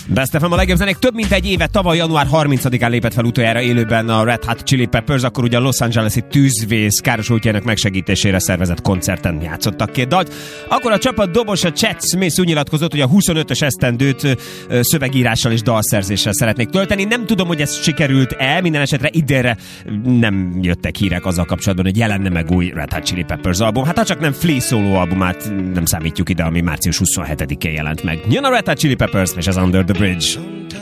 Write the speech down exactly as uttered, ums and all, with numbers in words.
Best ef em a legjobb zenék több mint egy éve, tavaly január harmincadikán lépett fel utoljára élőben a Red Hot Chili Peppers, akkor ugye a Los Angeles-i tűzvész károsultjának megsegítésére szervezett koncerten játszottak két dalt. Akkor a csapat dobosa Chad Smith úgy nyilatkozott, hogy a huszonötös esztendőt szövegírással és dalszerzéssel szeretnék tölteni. Nem tudom, hogy ez sikerült-e, minden esetre idénre nem jöttek hírek azzal kapcsolatban, hogy jelenne meg új Red Hot Chili Peppers album. Hát ha csak nem Flea szóló albumát nem számítjuk ide, ami március huszonhetedikén jelent meg. Jön a Red Hot Chili Peppers és az Under the Bridge.